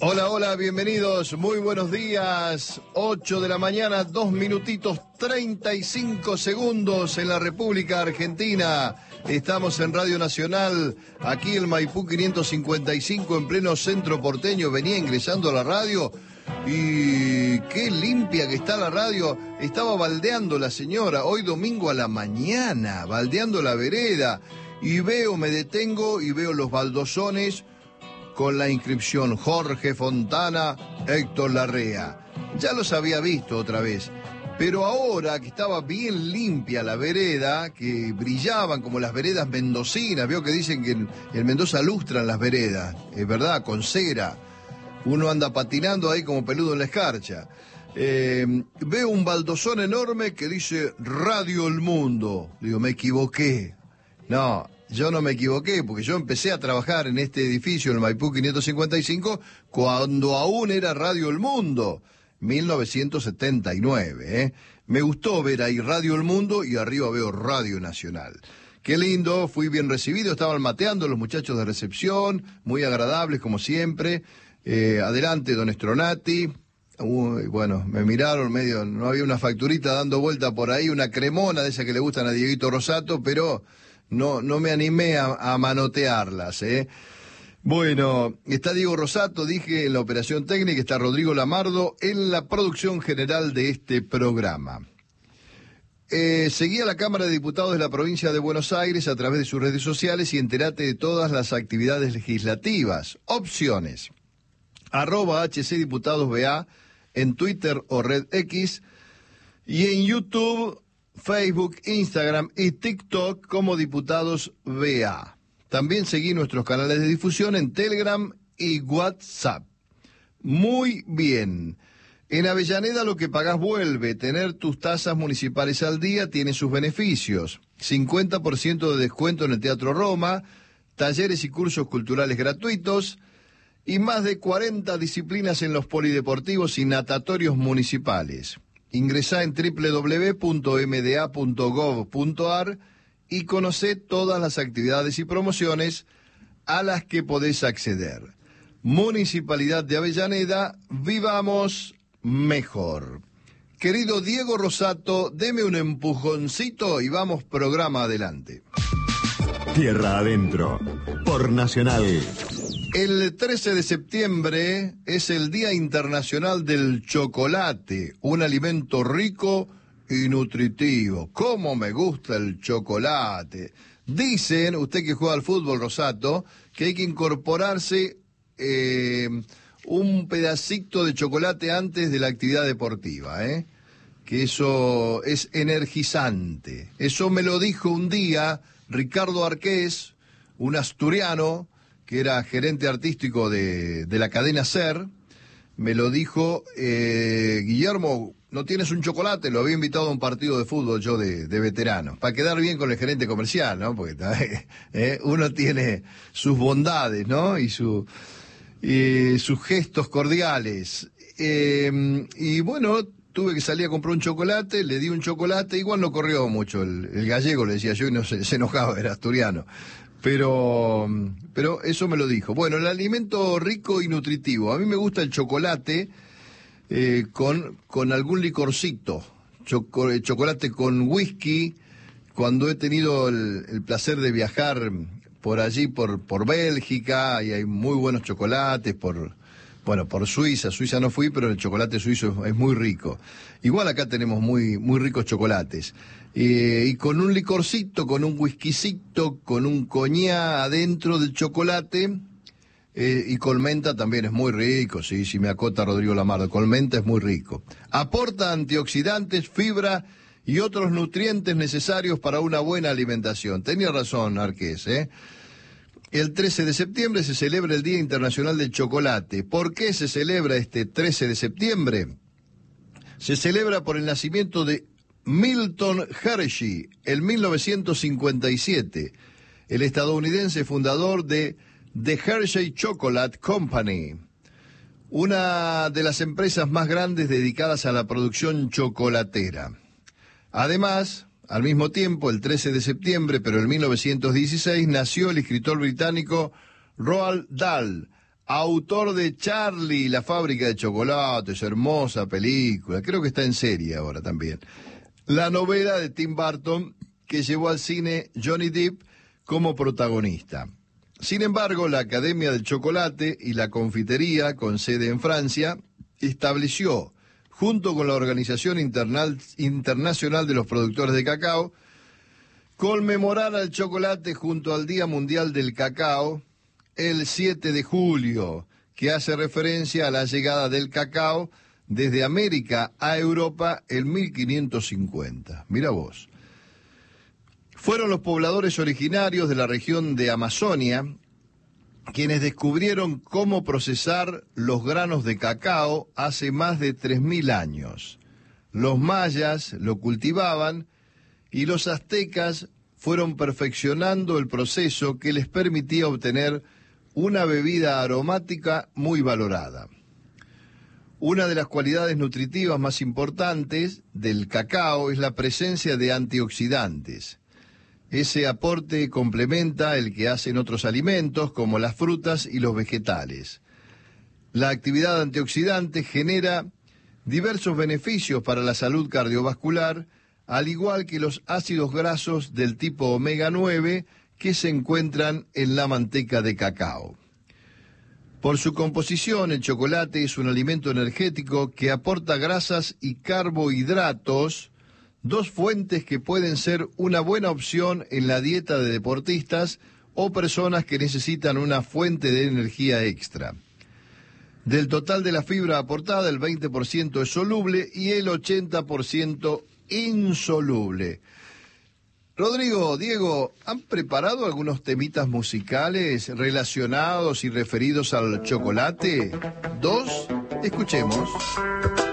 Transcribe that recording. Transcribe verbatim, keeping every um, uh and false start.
Hola, hola, bienvenidos, muy buenos días. ocho de la mañana, dos minutitos, treinta y cinco segundos en la República Argentina. Estamos en Radio Nacional, aquí en Maipú quinientos cincuenta y cinco, en pleno centro porteño. Venía ingresando a la radio y qué limpia que está la radio. Estaba baldeando la señora, hoy domingo a la mañana, baldeando la vereda. Y veo, me detengo y veo los baldosones con la inscripción Jorge Fontana, Héctor Larrea. Ya los había visto otra vez, pero ahora que estaba bien limpia la vereda, que brillaban como las veredas mendocinas, veo que dicen que en, en Mendoza lustran las veredas, es verdad, con cera. Uno anda patinando ahí como peludo en la escarcha. Eh, veo un baldosón enorme que dice Radio El Mundo. Digo, me equivoqué. No, yo no me equivoqué, porque yo empecé a trabajar en este edificio, en el Maipú quinientos cincuenta y cinco, cuando aún era Radio El Mundo, mil novecientos setenta y nueve. ¿eh? Me gustó ver ahí Radio El Mundo y arriba veo Radio Nacional. Qué lindo, fui bien recibido, estaban mateando los muchachos de recepción, muy agradables como siempre. Eh, adelante, don Estronati. Uy, bueno, me miraron medio, no había una facturita dando vuelta por ahí, una cremona de esa que le gustan a Dieguito Rosato, pero no, no me animé a, a manotearlas, ¿eh? Bueno, está Diego Rosato, dije, en la operación técnica, está Rodrigo Lamardo en la producción general de este programa. Eh, seguí a la Cámara de Diputados de la provincia de Buenos Aires a través de sus redes sociales y entérate de todas las actividades legislativas. Opciones: arroba H C Diputados B A en Twitter o Red X, y en YouTube, Facebook, Instagram y TikTok como Diputados B A. También seguí nuestros canales de difusión en Telegram y WhatsApp. Muy bien. En Avellaneda lo que pagás vuelve. Tener tus tasas municipales al día tiene sus beneficios. cincuenta por ciento de descuento en el Teatro Roma, talleres y cursos culturales gratuitos y más de cuarenta disciplinas en los polideportivos y natatorios municipales. Ingresá en doble u doble u doble u punto m d a punto gov punto a r y conocé todas las actividades y promociones a las que podés acceder. Municipalidad de Avellaneda, vivamos mejor. Querido Diego Rosato, deme un empujoncito y vamos programa adelante. Tierra Adentro, por Nacional. El trece de septiembre es el Día Internacional del Chocolate, un alimento rico y nutritivo. ¡Cómo me gusta el chocolate! Dicen, usted que juega al fútbol, Rosato, que hay que incorporarse eh, un pedacito de chocolate antes de la actividad deportiva, ¿eh? Que eso es energizante. Eso me lo dijo un día Ricardo Arqués, un asturiano que era gerente artístico de, de la cadena SER. Me lo dijo, eh, Guillermo, ¿no tienes un chocolate? Lo había invitado a un partido de fútbol yo de, de veterano, para quedar bien con el gerente comercial, ¿no? Porque eh, uno tiene sus bondades, ¿no? Y, su, y sus gestos cordiales. Eh, y bueno, tuve que salir a comprar un chocolate, le di un chocolate, igual no corrió mucho el, el gallego, le decía yo, y no se, se enojaba, era asturiano. Pero, pero eso me lo dijo. Bueno, el alimento rico y nutritivo. A mí me gusta el chocolate eh, con, con algún licorcito. Choco, chocolate con whisky. Cuando he tenido el, el placer de viajar por allí, por, por Bélgica, y hay muy buenos chocolates, por, bueno, por Suiza. Suiza no fui, pero el chocolate suizo es muy rico. Igual acá tenemos muy, muy ricos chocolates. Eh, y con un licorcito, con un whiskycito, con un coñac adentro del chocolate, eh, y con menta también es muy rico, sí, si me acota Rodrigo Lamardo, con menta es muy rico. Aporta antioxidantes, fibra y otros nutrientes necesarios para una buena alimentación. Tenía razón Arqués, ¿eh? El trece de septiembre se celebra el Día Internacional del Chocolate. ¿Por qué se celebra este trece de septiembre? Se celebra por el nacimiento de Milton Hershey, en mil novecientos cincuenta y siete, el estadounidense fundador de The Hershey Chocolate Company, una de las empresas más grandes dedicadas a la producción chocolatera. Además, al mismo tiempo, el trece de septiembre, pero en mil novecientos dieciséis, nació el escritor británico Roald Dahl, autor de Charlie, la fábrica de chocolates, hermosa película, creo que está en serie ahora también. La novela de Tim Burton que llevó al cine Johnny Depp como protagonista. Sin embargo, la Academia del Chocolate y la Confitería, con sede en Francia, estableció, junto con la Organización Internal, Internacional de los Productores de Cacao, conmemorar al chocolate junto al Día Mundial del Cacao el siete de julio, que hace referencia a la llegada del cacao desde América a Europa en mil quinientos cincuenta. Mira vos. Fueron los pobladores originarios de la región de Amazonia quienes descubrieron cómo procesar los granos de cacao hace más de tres mil años. Los mayas lo cultivaban y los aztecas fueron perfeccionando el proceso que les permitía obtener una bebida aromática muy valorada. Una de las cualidades nutritivas más importantes del cacao es la presencia de antioxidantes. Ese aporte complementa el que hacen otros alimentos como las frutas y los vegetales. La actividad antioxidante genera diversos beneficios para la salud cardiovascular, al igual que los ácidos grasos del tipo omega nueve que se encuentran en la manteca de cacao. Por su composición, el chocolate es un alimento energético que aporta grasas y carbohidratos, dos fuentes que pueden ser una buena opción en la dieta de deportistas o personas que necesitan una fuente de energía extra. Del total de la fibra aportada, el veinte por ciento es soluble y el ochenta por ciento insoluble. Rodrigo, Diego, ¿han preparado algunos temitas musicales relacionados y referidos al chocolate? ¿Dos? Escuchemos.